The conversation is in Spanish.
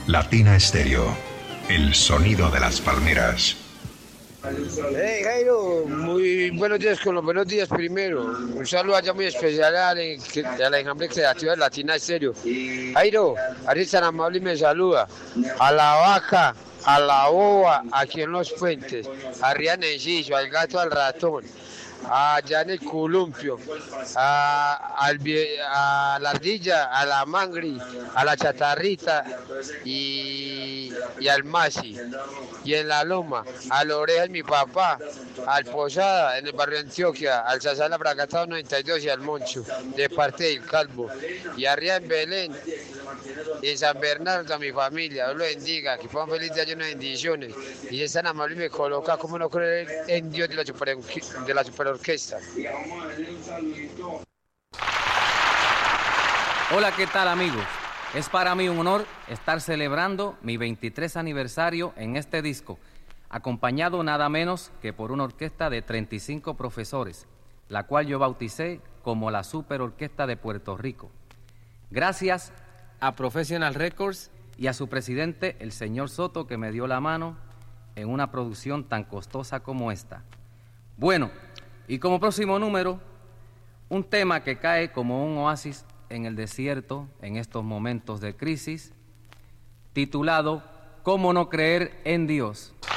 Latina Estéreo, el sonido de las palmeras. Hey Jairo, muy buenos días con los buenos días primero. Un saludo allá muy especial a la enjambre creativa de Latina Estéreo. Jairo, Ariel tan amable y me saluda. A la vaca, a la boba, aquí en los puentes, a Rian Enciso, al gato, al ratón, allá en el columpio, a la ardilla, a la mangri, a la chatarrita y al masi. Y en la loma, a la oreja de mi papá, al Posada, en el barrio Antioquia, al Sazala Bragatao 92 y al Moncho, de parte del Calvo. Y arriba en Belén, y en San Bernardo a mi familia, Dios lo bendiga, que puedan feliz día lleno de bendiciones. Y si es tan amable y me coloca, como no creer en Dios de la superorquesta. Hola, ¿qué tal, amigos? Es para mí un honor estar celebrando mi 23 aniversario en este disco, acompañado nada menos que por una orquesta de 35 profesores, la cual yo bauticé como la Super Orquesta de Puerto Rico. Gracias a Professional Records y a su presidente, el señor Soto, que me dio la mano en una producción tan costosa como esta. Bueno, y como próximo número, un tema que cae como un oasis en el desierto en estos momentos de crisis, titulado ¿Cómo no creer en Dios?